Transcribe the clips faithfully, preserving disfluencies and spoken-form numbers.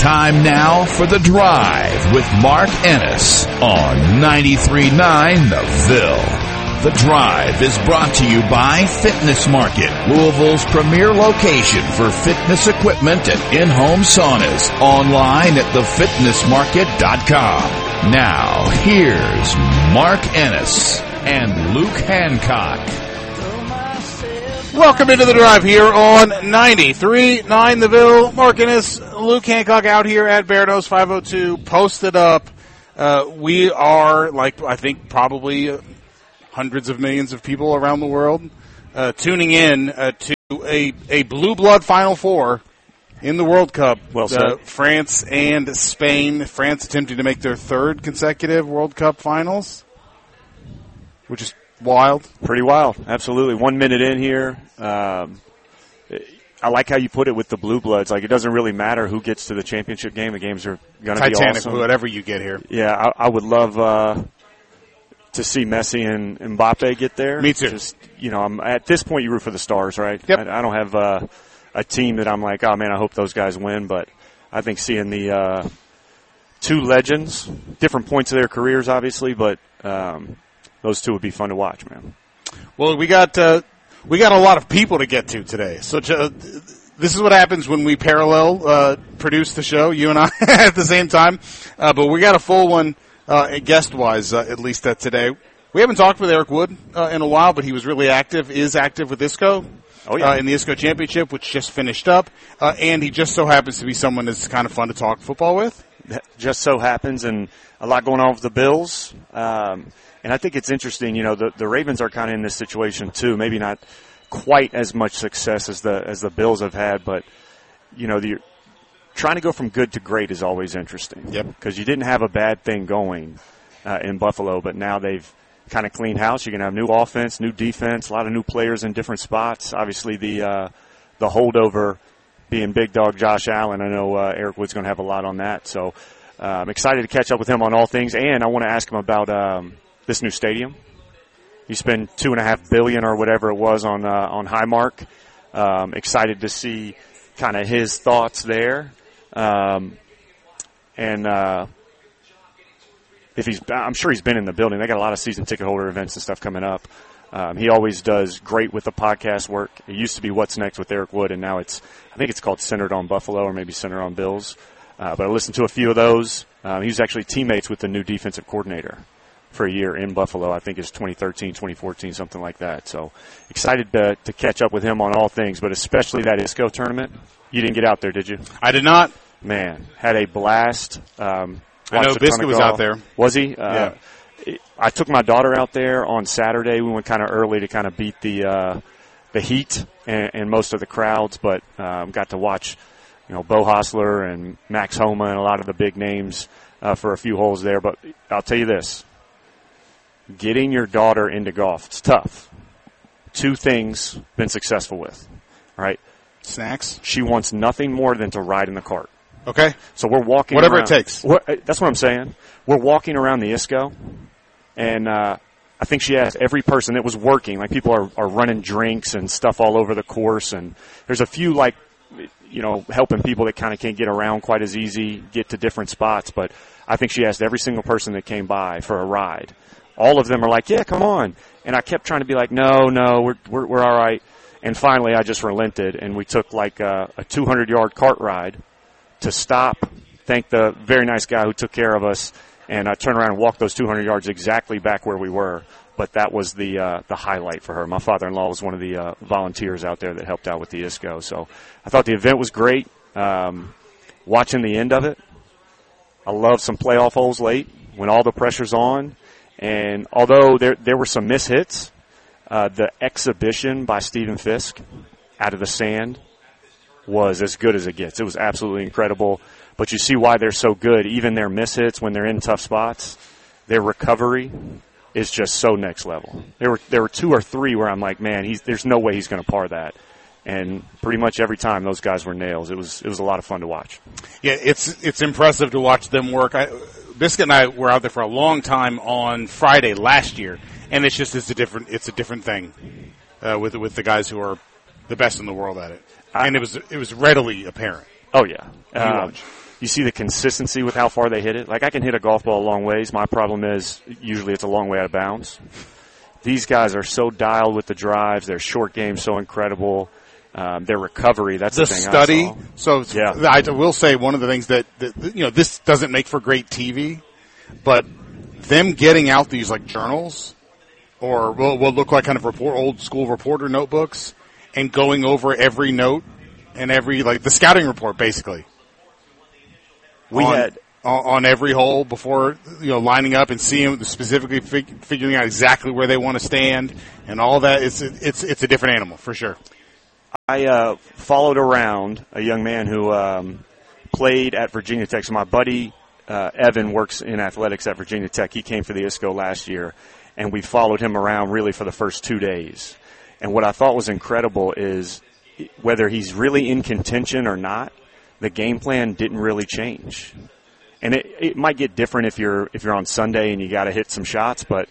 Time now for The Drive with Mark Ennis on ninety-three point nine The Ville. The Drive is brought to you by Fitness Market, Louisville's premier location for fitness equipment and in-home saunas. Online at the fitness market dot com. Now, here's Mark Ennis and Luke Hancock. Welcome into The Drive here on ninety-three point nine The Ville. Mark Ennis, Luke Hancock out here at Bear Nose five oh two, posted up. Uh, we are, like, I think probably hundreds of millions of people around the world uh, tuning in uh, to a, a blue blood Final Four in the World Cup. Well said. Uh, France and Spain. France attempting to make their third consecutive World Cup finals, which is wild. Pretty wild, absolutely. One minute in here. Um, I like how you put it with the blue bloods. Like, it doesn't really matter who gets to the championship game. The games are going to be Titanic, awesome. whatever you get here. Yeah, I, I would love uh, to see Messi and Mbappe get there. Me too. Just, you know, I'm, at this point, you root for the stars, right? Yep. I, I don't have uh, a team that I'm like, oh, man, I hope those guys win. But I think seeing the uh, two legends, different points of their careers, obviously, but um, those two would be fun to watch, man. Well, we got uh, we got a lot of people to get to today. So uh, this is what happens when we parallel uh, produce the show, you and I, at the same time. Uh, but we got a full one, uh, guest-wise, uh, at least uh, today. We haven't talked with Eric Wood uh, in a while, but he was really active, is active with ISCO. Oh, yeah. Uh, in the ISCO Championship, which just finished up. Uh, and he just so happens to be someone that's kind of fun to talk football with. That just so happens, and a lot going on with the Bills. Um, and I think it's interesting, you know, the, the Ravens are kind of in this situation too. Maybe not quite as much success as the as the Bills have had, but, you know, the, trying to go from good to great is always interesting. Yep. Because you didn't have a bad thing going uh, in Buffalo, but now they've kind of cleaned house. You're going to have new offense, new defense, a lot of new players in different spots. Obviously, the uh, the holdover being big dog Josh Allen. I know uh, Eric Wood's going to have a lot on that. So uh, I'm excited to catch up with him on all things, and I want to ask him about um, this new stadium. You spend two and a half billion or whatever it was on uh, on Highmark. Um, excited to see kind of his thoughts there, um, and. Uh, If he's, I'm sure he's been in the building. They got a lot of season ticket holder events and stuff coming up. Um, he always does great with the podcast work. It used to be What's Next with Eric Wood, and now it's, I think it's called Centered on Buffalo or maybe Centered on Bills. Uh, but I listened to a few of those. Um, he was actually teammates with the new defensive coordinator for a year in Buffalo. I think it's twenty thirteen, twenty fourteen, something like that. So excited to, to catch up with him on all things, but especially that ISCO tournament. You didn't get out there, did you? I did not. Man, had a blast. Um, I know Biscuit was out there. Was he? Uh, yeah. I took my daughter out there on Saturday. We went kind of early to kind of beat the uh, the heat and, and most of the crowds, but um, got to watch, you know, Bo Hostler and Max Homa and a lot of the big names uh, for a few holes there. But I'll tell you this: getting your daughter into golf, it's tough. Two things been successful with. All right, snacks. She wants nothing more than to ride in the cart. Okay. So we're walking Whatever around, it takes. What, that's what I'm saying. We're walking around the ISCO, and uh, I think she asked every person that was working. Like, people are, are running drinks and stuff all over the course, and there's a few, like, you know, helping people that kind of can't get around quite as easy, get to different spots. But I think she asked every single person that came by for a ride. All of them are like, yeah, come on. And I kept trying to be like, no, no, we're we're, we're all right. And finally I just relented, and we took, like, a, a two hundred yard cart ride to stop, thank the very nice guy who took care of us, and I turned around and walked those two hundred yards exactly back where we were. But that was the uh, the highlight for her. My father-in-law was one of the uh, volunteers out there that helped out with the ISCO. So I thought the event was great. Um, watching the end of it, I love some playoff holes late when all the pressure's on. And although there there were some mishits, uh, the exhibition by Stephen Fisk out of the sand was as good as it gets. It was absolutely incredible. But you see why they're so good. Even their mishits when they're in tough spots, their recovery is just so next level. There were there were two or three where I'm like, man, he's there's no way he's going to par that. And pretty much every time those guys were nails. It was it was a lot of fun to watch. Yeah, it's it's impressive to watch them work. I, Biscuit and I were out there for a long time on Friday last year, and it's just it's a different it's a different thing uh, with with the guys who are the best in the world at it. And it was it was readily apparent. Oh, yeah. Um, you see the consistency with how far they hit it. Like, I can hit a golf ball a long ways. My problem is usually it's a long way out of bounds. These guys are so dialed with the drives. Their short game so incredible. Um, their recovery, that's the, the thing study. I saw. So yeah. I will say one of the things that, that, you know, this doesn't make for great T V, but them getting out these, like, journals or will will look like kind of report, old school reporter notebooks and going over every note and every, like, the scouting report, basically. We on, had on, on every hole before, you know, lining up and seeing specifically fig, figuring out exactly where they want to stand and all that. It's it's it's a different animal for sure. I uh, followed around a young man who um, played at Virginia Tech. So my buddy uh, Evan works in athletics at Virginia Tech. He came for the I S C O last year, and we followed him around really for the first two days. And what I thought was incredible is whether he's really in contention or not, the game plan didn't really change. And it, it might get different if you're if you're on Sunday and you got to hit some shots, but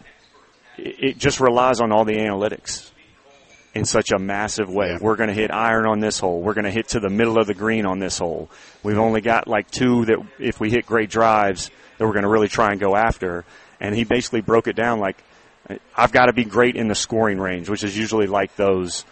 it, it just relies on all the analytics in such a massive way. Yeah. We're going to hit iron on this hole. We're going to hit to the middle of the green on this hole. We've only got like two that if we hit great drives that we're going to really try and go after. And he basically broke it down like, I've got to be great in the scoring range, which is usually like those,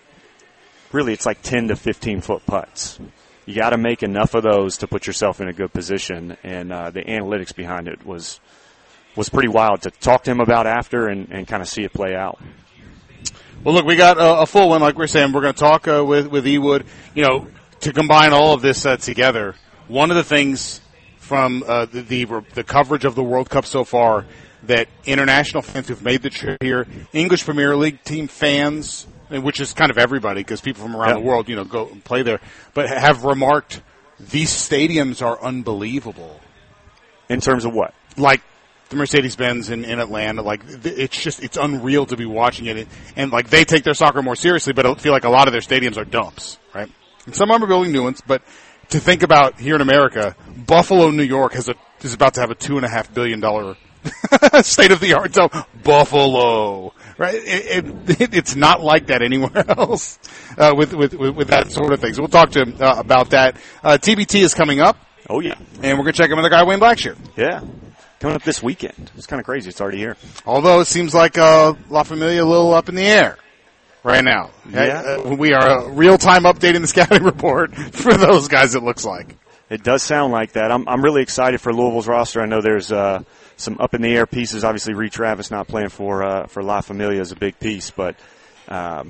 really it's like ten to fifteen foot putts. You got to make enough of those to put yourself in a good position. And uh, the analytics behind it was was pretty wild to talk to him about after and, and kind of see it play out. Well, look, we got a, a full one, like we're saying. We're going to talk uh, with, with Ewood. You know, to combine all of this uh, together, one of the things from uh, the, the the coverage of the World Cup so far that international fans who've made the trip here, English Premier League team fans, which is kind of everybody because people from around yep. the world, you know, go and play there, but have remarked these stadiums are unbelievable. In terms of what? Like the Mercedes-Benz in, in Atlanta, like it's just, it's unreal to be watching it. And like they take their soccer more seriously, but I feel like a lot of their stadiums are dumps, right? And some of them are building new ones, but to think about here in America, Buffalo, New York has a, is about to have a two and a half billion dollar state of the art. So Buffalo, right? It, it, it's not like that anywhere else, uh, with, with, with that sort of thing. So we'll talk to him uh, about that. Uh, T B T is coming up. Oh yeah. And we're going to check in with the guy, Wayne Blackshear. Yeah. Coming up this weekend. It's kind of crazy. It's already here. Although it seems like uh, La Familia a little up in the air right now. Yeah. Uh, we are uh, real-time updating the scouting report for those guys, it looks like. It does sound like that. I'm I'm really excited for Louisville's roster. I know there's uh, some up-in-the-air pieces. Obviously, Reed Travis not playing for uh, for La Familia is a big piece. But um,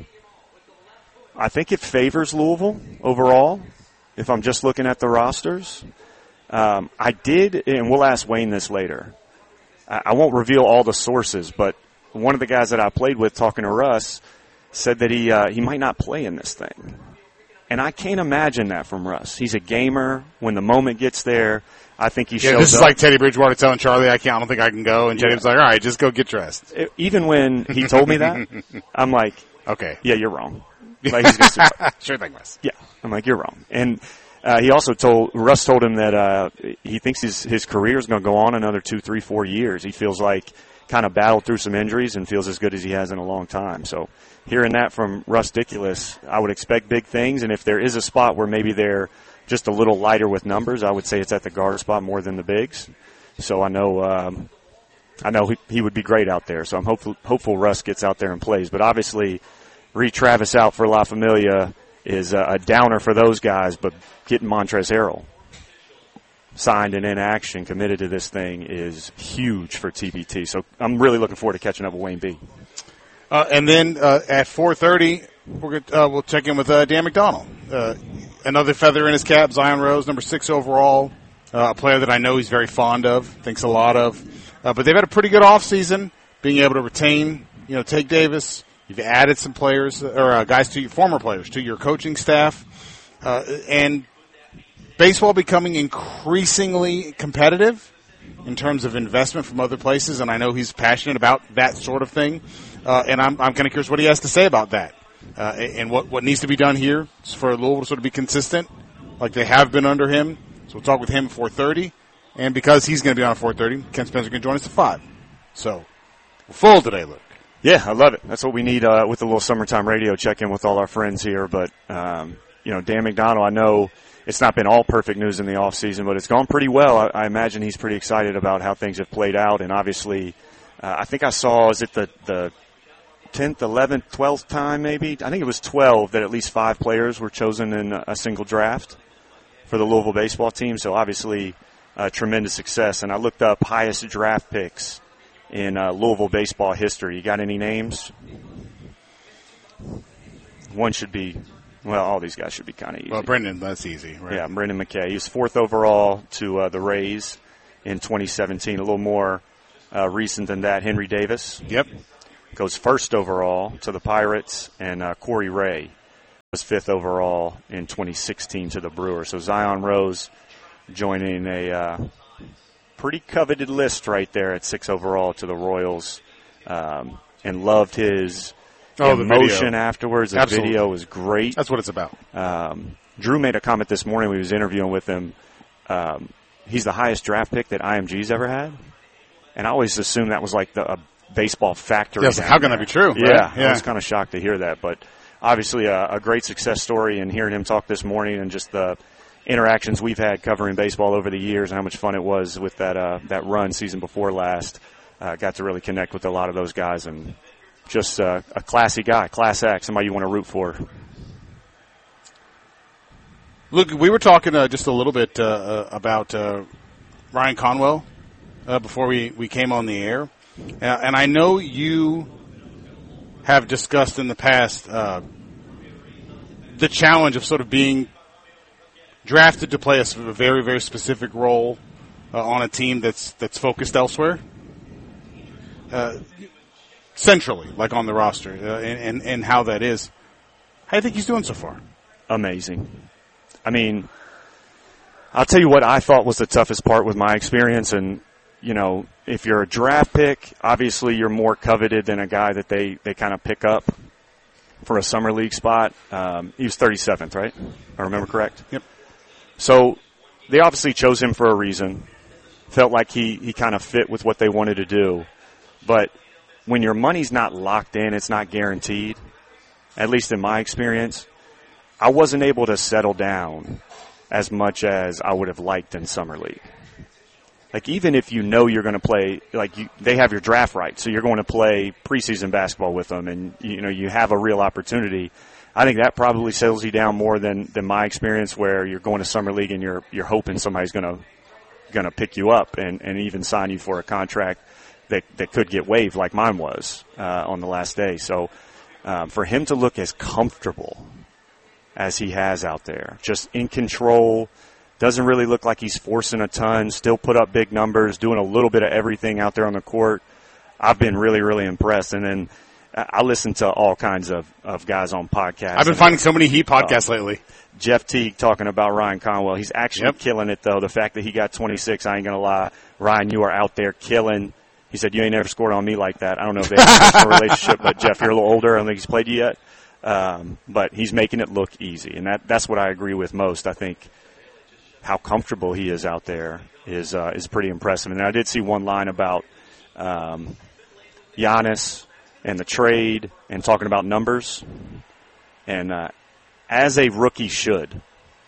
I think it favors Louisville overall if I'm just looking at the rosters. Um, I did, and we'll ask Wayne this later. I, I won't reveal all the sources, but one of the guys that I played with talking to Russ said that he uh, he might not play in this thing. And I can't imagine that from Russ. He's a gamer. When the moment gets there, I think he yeah, shows this is up. like Teddy Bridgewater telling Charlie, I can't, I don't think I can go. And Yeah. Teddy's like, all right, just go get dressed. It- even when he told me that, I'm like, Okay. yeah, you're wrong. Like, he's gonna survive. Sure thing, Russ. Yeah, I'm like, you're wrong. And uh, he also told, Russ told him that uh, he thinks his, his career is going to go on another two, three, four years. He feels like kind of battled through some injuries and feels as good as he has in a long time. So hearing that from Russ Dickulus, I would expect big things. And if there is a spot where maybe they're just a little lighter with numbers, I would say it's at the guard spot more than the bigs. So I know um, I know he, he would be great out there. So I'm hopeful, hopeful Russ gets out there and plays. But obviously, Reed Travis out for La Familia is a, a downer for those guys, but getting Montrezl Harrell signed and in action, committed to this thing is huge for T B T. So I'm really looking forward to catching up with Wayne B. Uh, and then uh, at four thirty, we're gonna, uh, we'll check in with uh, Dan McDonnell. Uh, another feather in his cap, Zion Rose, number six overall, uh, a player that I know he's very fond of, thinks a lot of. Uh, but they've had a pretty good offseason, being able to retain, you know, Take Davis. You've added some players, or uh, guys to your former players, to your coaching staff. Uh, and baseball becoming increasingly competitive in terms of investment from other places, and I know he's passionate about that sort of thing. Uh, and I'm, I'm kind of curious what he has to say about that, uh, and what, what needs to be done here for Louisville to sort of be consistent, like they have been under him. So we'll talk with him at four thirty, and because he's going to be on at four thirty, Ken Spencer can join us at five. So we're full today, Luke. Yeah, I love it. That's what we need uh, with a little summertime radio check-in with all our friends here. But, um, you know, Dan McDonnell, I know it's not been all perfect news in the offseason, but it's gone pretty well. I, I imagine he's pretty excited about how things have played out. And obviously, uh, I think I saw, is it the, the tenth, eleventh, twelfth time maybe? I think it was twelve that at least five players were chosen in a, a single draft for the Louisville baseball team. So obviously, uh, tremendous success. And I looked up highest draft picks in uh, Louisville baseball history. You got any names? One should be, well, all these guys should be kind of easy. Well, Brendan, that's easy, right? Yeah, Brendan McKay. He was fourth overall to uh, the Rays in twenty seventeen. A little more uh, recent than that, Henry Davis. Yep. Goes first overall to the Pirates, and uh, Corey Ray was fifth overall in twenty sixteen to the Brewers. So Zion Rose joining a uh, pretty coveted list right there at six overall to the Royals, um, and loved his oh, emotion the afterwards. The Absolutely. video was great. That's what it's about. Um, Drew made a comment this morning when he was interviewing with him. Um, he's the highest draft pick that I M G's ever had. And I always assumed that was like the a baseball factory. Yeah, how can that be true? Yeah, right? yeah. I was kind of shocked to hear that. But obviously a, a great success story, and hearing him talk this morning and just the interactions we've had covering baseball over the years and how much fun it was with that uh, that run season before last. Uh, got to really connect with a lot of those guys, and just uh, a classy guy, class act, somebody you want to root for. Look, we were talking uh, just a little bit uh, about uh, Ryan Conwell uh, before we, we came on the air. Uh, and I know you have discussed in the past uh, the challenge of sort of being drafted to play a very, very specific role uh, on a team that's that's focused elsewhere. Uh, centrally, like on the roster, uh, and, and, and how that is. How do you think he's doing so far? Amazing. I mean, I'll tell you what I thought was the toughest part with my experience. And, you know, if you're a draft pick, obviously you're more coveted than a guy that they, they kind of pick up for a summer league spot. Um, he was thirty-seventh, right? If I remember correct? Yep. So they obviously chose him for a reason. Felt like he, he kind of fit with what they wanted to do. But when your money's not locked in, it's not guaranteed, at least in my experience, I wasn't able to settle down as much as I would have liked in Summer League. Like, even if you know you're going to play, like, you, they have your draft right, so you're going to play preseason basketball with them, and, you know, you have a real opportunity. I think that probably settles you down more than, than my experience, where you're going to Summer League and you're you're hoping somebody's going to going to pick you up and, and even sign you for a contract that that could get waived, like mine was uh, on the last day. So um, for him to look as comfortable as he has out there, just in control, doesn't really look like he's forcing a ton, still put up big numbers, doing a little bit of everything out there on the court. I've been really, really impressed. And then I listen to all kinds of, of guys on podcasts. I've been finding so many Heat podcasts uh, lately. Jeff Teague talking about Ryan Conwell. He's actually yep. killing it, though. The fact that he got twenty-six, I ain't going to lie. Ryan, you are out there killing. He said, you ain't never scored on me like that. I don't know if they have a personal relationship, but Jeff, you're a little older. I don't think he's played you yet. Um, but he's making it look easy, and that that's what I agree with most. I think how comfortable he is out there is uh, is pretty impressive. And I did see one line about um, Giannis and the trade and talking about numbers. And uh, as a rookie should,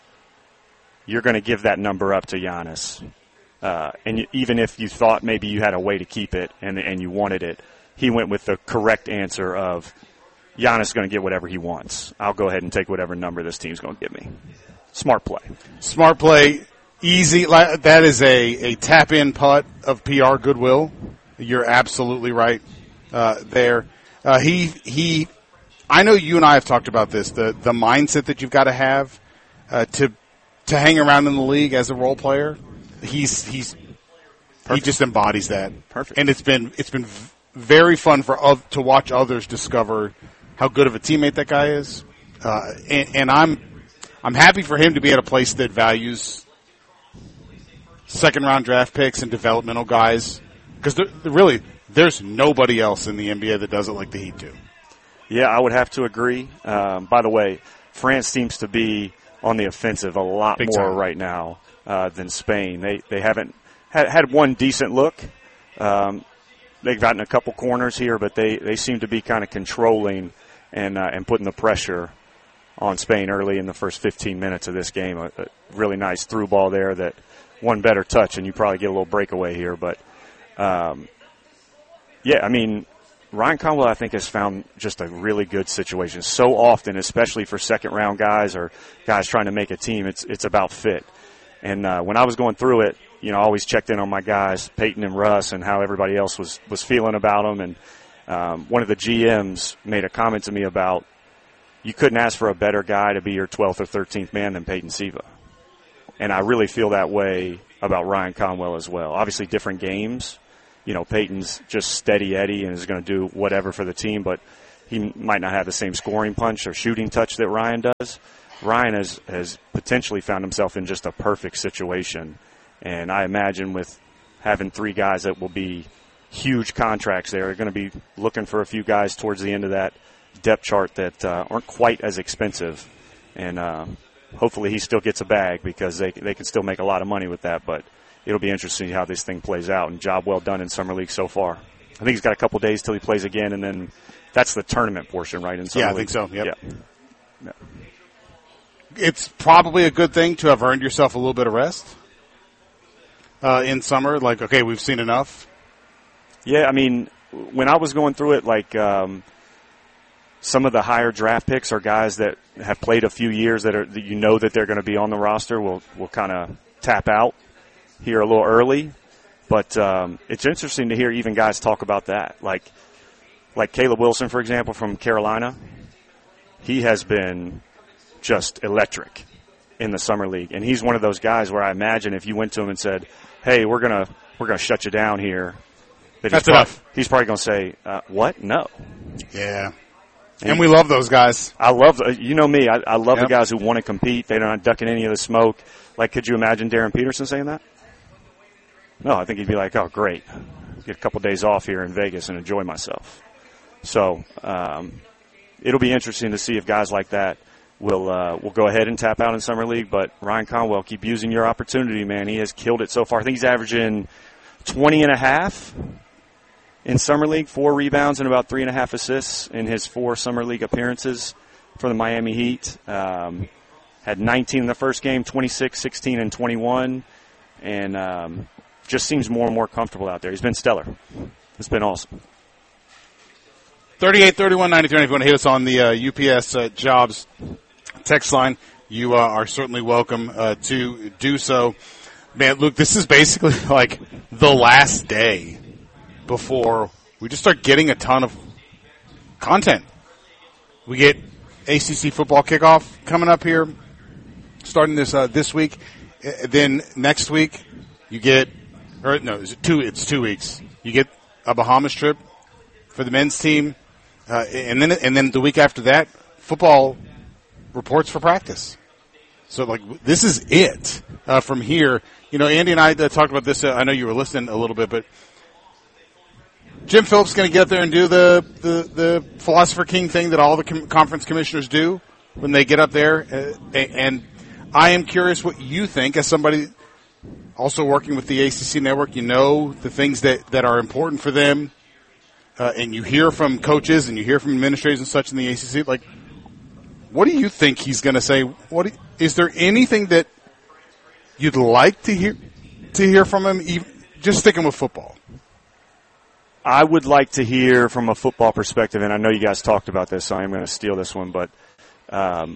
you're going to give that number up to Giannis. Uh, and you, even if you thought maybe you had a way to keep it and and you wanted it, he went with the correct answer of Giannis is going to get whatever he wants. I'll go ahead and take whatever number this team's going to give me. Smart play. Smart play. Easy. That is a, a tap-in putt of P R goodwill. You're absolutely right uh, there. Uh, he he. I know you and I have talked about this. The the mindset that you've got to have uh, to to hang around in the league as a role player. He's he's Perfect. He just embodies that. Perfect. And it's been it's been very fun for uh, to watch others discover how good of a teammate that guy is. Uh, and, and I'm I'm happy for him to be at a place that values second round draft picks and developmental guys, because really there's nobody else in the N B A that does it like the Heat do. Yeah, I would have to agree. Um, by the way, France seems to be on the offensive a lot Big more time. right now uh, than Spain. They they haven't had, had one decent look. Um, they've gotten a couple corners here, but they, they seem to be kind of controlling and uh, and putting the pressure on Spain early in the first fifteen minutes of this game. A, a really nice through ball there that one better touch, and you probably get a little breakaway here. But, um, yeah, I mean, Ryan Conwell, I think, has found just a really good situation. So often, especially for second-round guys or guys trying to make a team, it's it's about fit. And uh, when I was going through it, you know, I always checked in on my guys, Peyton and Russ, and how everybody else was, was feeling about them. And um, one of the G Ms made a comment to me about you couldn't ask for a better guy to be your twelfth or thirteenth man than Peyton Siva. And I really feel that way about Ryan Conwell as well. Obviously, different games. You know, Peyton's just steady Eddie and is going to do whatever for the team, but he might not have the same scoring punch or shooting touch that Ryan does. Ryan has, has potentially found himself in just a perfect situation. And I imagine with having three guys that will be huge contracts there, they're going to be looking for a few guys towards the end of that depth chart that uh, aren't quite as expensive. And uh, hopefully he still gets a bag because they they can still make a lot of money with that. But it'll be interesting how this thing plays out. And job well done in Summer League so far. I think he's got a couple days till he plays again, and then that's the tournament portion, right? In Summer yeah, I League. think so. Yep. Yeah. yeah. It's probably a good thing to have earned yourself a little bit of rest uh, in summer. Like, okay, we've seen enough. Yeah, I mean, when I was going through it, like um, some of the higher draft picks are guys that have played a few years that are that you know that they're going to be on the roster. Will will kind of tap out here a little early, but um, it's interesting to hear even guys talk about that. Like like Caleb Wilson, for example, from Carolina, he has been just electric in the summer league, and he's one of those guys where I imagine if you went to him and said, "Hey, we're gonna we're gonna shut you down here," that That's he's enough. Probably, he's probably gonna say, uh, "What? No." Yeah, and, and we love those guys. I love the, you know me. I, I love Yep. the guys who want to compete. They're not ducking any of the smoke. Like, could you imagine Darren Peterson saying that? No, I think he'd be like, "Oh, great, get a couple days off here in Vegas and enjoy myself." So um, it'll be interesting to see if guys like that will uh, will go ahead and tap out in Summer League. But Ryan Conwell, keep using your opportunity, man. He has killed it so far. I think he's averaging twenty and a half in Summer League, four rebounds and about three and a half assists in his four Summer League appearances for the Miami Heat. Um, had nineteen in the first game, twenty-six, sixteen, and twenty-one, and um, just seems more and more comfortable out there. He's been stellar. It's been awesome. thirty-eight thirty-one ninety-three. If you want to hit us on the uh, U P S uh, Jobs text line, you uh, are certainly welcome uh, to do so. Man, Luke, this is basically like the last day before we just start getting a ton of content. We get A C C football kickoff coming up here, starting this uh, this week. Uh, then next week, you get, or no, is it two? It's two weeks. You get a Bahamas trip for the men's team. Uh, and then, and then the week after that, football reports for practice. So, like, this is it uh, from here. You know, Andy and I uh, talked about this. Uh, I know you were listening a little bit, but Jim Phillips is going to get there and do the, the, the Philosopher King thing that all the com- conference commissioners do when they get up there. Uh, and I am curious what you think as somebody also working with the A C C network. You know the things that, that are important for them. Uh, and you hear from coaches and you hear from administrators and such in the A C C, like, what do you think he's going to say? What do, is there anything that you'd like to hear to hear from him? Even, just sticking with football. I would like to hear from a football perspective, and I know you guys talked about this, so I'm going to steal this one. But um,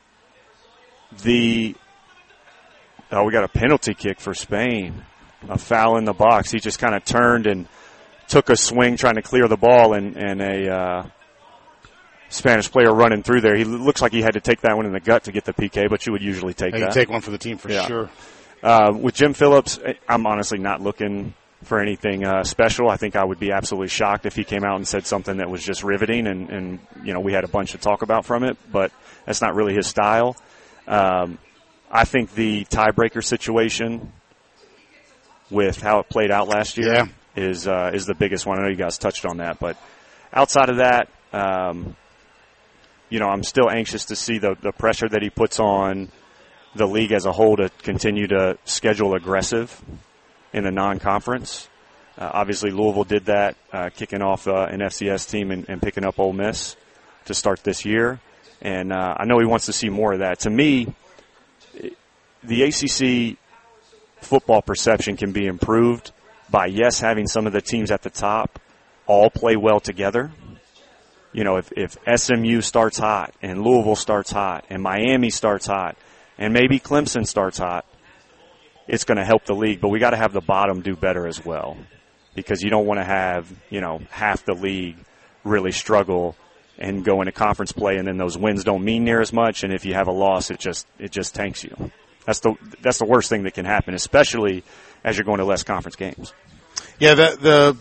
the oh, we got a penalty kick for Spain, a foul in the box. He just kind of turned and took a swing trying to clear the ball, and, and a uh, Spanish player running through there. He looks like he had to take that one in the gut to get the P K, but you would usually take I that. can take one for the team for yeah. sure. Uh, with Jim Phillips, I'm honestly not looking for anything uh, special. I think I would be absolutely shocked if he came out and said something that was just riveting, and, and you know we had a bunch to talk about from it, but that's not really his style. Um, I think the tiebreaker situation with how it played out last year Yeah. is uh, is the biggest one. I know you guys touched on that, but outside of that, um, you know, I'm still anxious to see the, the pressure that he puts on the league as a whole to continue to schedule aggressive in the non-conference. Uh, obviously, Louisville did that, uh, kicking off uh, an F C S team and, and picking up Ole Miss to start this year. And uh, I know he wants to see more of that. To me, the A C C football perception can be improved by, yes, having some of the teams at the top all play well together. You know, if, if S M U starts hot and Louisville starts hot and Miami starts hot and maybe Clemson starts hot, it's going to help the league. But we got to have the bottom do better as well, because you don't want to have, you know, half the league really struggle and go into conference play, and then those wins don't mean near as much. And if you have a loss, it just it just tanks you. That's the that's the worst thing that can happen, especially as you're going to less conference games. Yeah, the the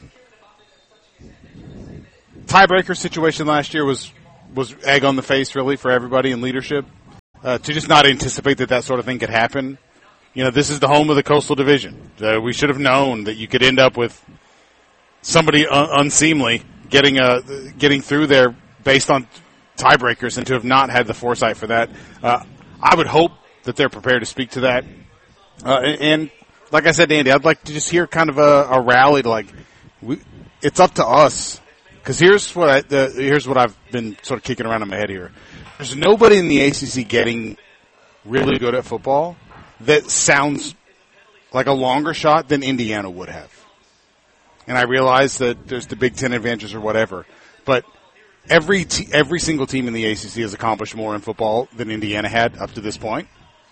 tiebreaker situation last year was was egg on the face, really, for everybody in leadership. Uh, to just not anticipate that that sort of thing could happen. You know, this is the home of the Coastal Division. Uh, we should have known that you could end up with somebody un- unseemly getting a getting through there based on tiebreakers, and to have not had the foresight for that. Uh, I would hope that they're prepared to speak to that. Uh, and, and like I said to Andy, I'd like to just hear kind of a, a rally to, like, we, it's up to us. Because here's what I, the, here's what I've been sort of kicking around in my head here. There's nobody in the A C C getting really good at football that sounds like a longer shot than Indiana would have. And I realize that there's the Big Ten advantages or whatever, but every te- every single team in the A C C has accomplished more in football than Indiana had up to this point.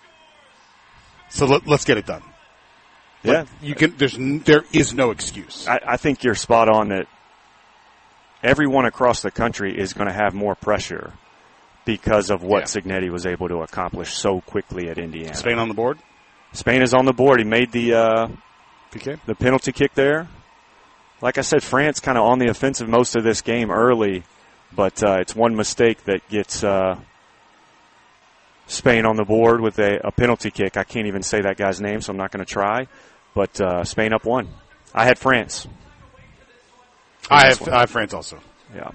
So let, let's get it done. Yeah, like you can. There's there is no excuse. I, I think you're spot on that. Everyone across the country is going to have more pressure because of what yeah. Cignetti was able to accomplish so quickly at Indiana. Spain on the board? Spain is on the board. He made the uh, P K? The penalty kick there. Like I said, France kind of on the offensive most of this game early, but uh, it's one mistake that gets uh, Spain on the board with a, a penalty kick. I can't even say that guy's name, so I'm not going to try. But uh, Spain up one. I had France. I have, I have France also. Yeah.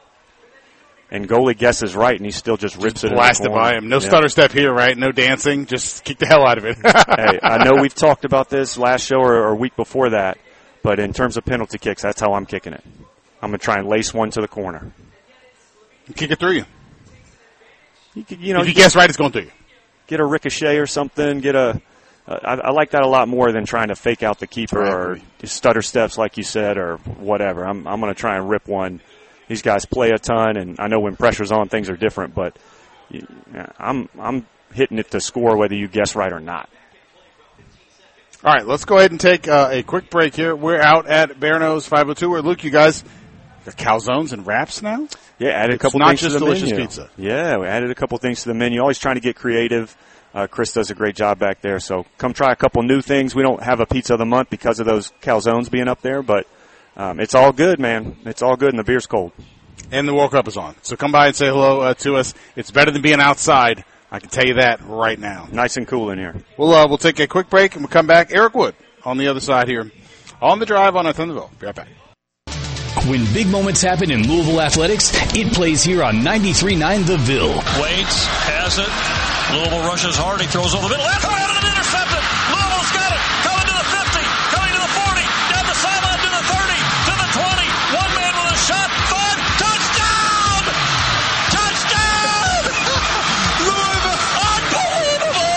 And goalie guesses right, and he still just rips just it blasted in the corner. by him. No yeah. stutter step here, right? No dancing. Just kick the hell out of it. Hey, I know we've talked about this last show or, or week before that, but in terms of penalty kicks, that's how I'm kicking it. I'm going to try and lace one to the corner. Kick it through you. You, you know, if you, you guess right, it's going through you. Get a ricochet or something. Get a. Uh, I, I like that a lot more than trying to fake out the keeper or stutter steps, like you said, or whatever. I'm I'm going to try and rip one. These guys play a ton, and I know when pressure's on, things are different. But I'm I'm hitting it to score, whether you guess right or not. All right, let's go ahead and take uh, a quick break here. We're out at Berno's five oh two. Where Luke, you guys, got calzones and wraps now? Yeah, added it's a couple not things just to the delicious menu. Pizza. Yeah, we added a couple things to the menu. Always trying to get creative. Uh, Chris does a great job back there. So come try a couple new things. We don't have a pizza of the month because of those calzones being up there, but um, it's all good, man. It's all good, and the beer's cold. And the World Cup is on. So come by and say hello uh, to us. It's better than being outside. I can tell you that right now. Nice and cool in here. We'll, uh, we'll take a quick break, and we'll come back. Eric Wood on the other side here on the drive on Thunderville. Be right back. When big moments happen in Louisville athletics, it plays here on ninety-three point nine The Ville. Waits has it. Louisville rushes hard. He throws over the middle. Left around and intercepted. Louisville's got it. Coming to the fifty. Coming to the forty. Down the sideline to the thirty. To the twenty. One man with a shot. Five. Touchdown! Touchdown! Louisville. Unbelievable!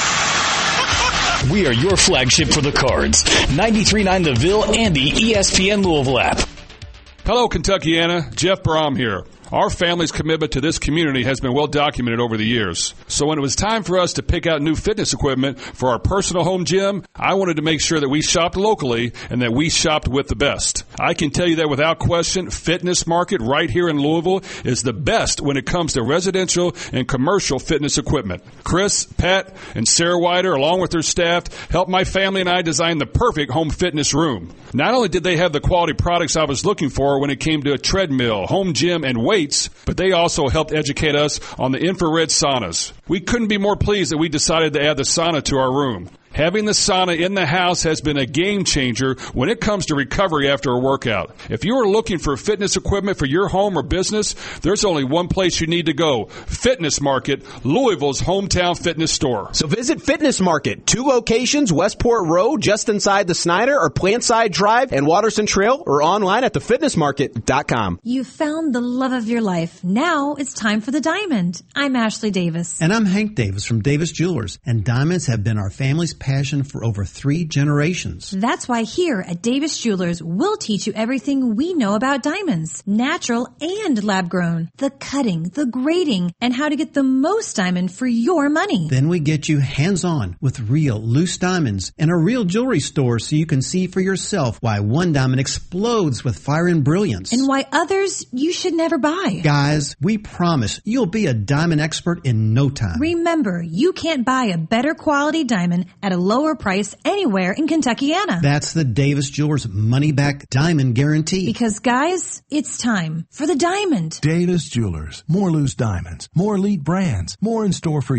We are your flagship for the Cards. ninety-three point nine The Ville and the E S P N Louisville app. Hello, Kentuckiana. Jeff Brom here. Our family's commitment to this community has been well documented over the years. So when it was time for us to pick out new fitness equipment for our personal home gym, I wanted to make sure that we shopped locally and that we shopped with the best. I can tell you that without question, Fitness Market right here in Louisville is the best when it comes to residential and commercial fitness equipment. Chris, Pat, and Sarah Wider, along with their staff, helped my family and I design the perfect home fitness room. Not only did they have the quality products I was looking for when it came to a treadmill, home gym, and weight, but they also helped educate us on the infrared saunas. We couldn't be more pleased that we decided to add the sauna to our room. Having the sauna in the house has been a game changer when it comes to recovery after a workout. If you are looking for fitness equipment for your home or business, there's only one place you need to go. Fitness Market, Louisville's hometown fitness store. So visit Fitness Market, two locations, Westport Road, just inside the Snyder, or Plantside Drive and Waterston Trail, or online at the fitness market dot com. You found the love of your life. Now it's time for the diamond. I'm Ashley Davis. And I'm Hank Davis from Davis Jewelers. And diamonds have been our family's passion for over three generations. That's why here at Davis Jewelers, we'll teach you everything we know about diamonds, natural and lab grown, the cutting, the grading, and how to get the most diamond for your money. Then we get you hands-on with real loose diamonds and a real jewelry store so you can see for yourself why one diamond explodes with fire and brilliance. And why others you should never buy. Guys, we promise you'll be a diamond expert in no time. Remember, you can't buy a better quality diamond at a lower price anywhere in Kentuckiana. That's the Davis Jewelers money-back diamond guarantee. Because, guys, it's time for the diamond. Davis Jewelers. More loose diamonds, more elite brands, more in store for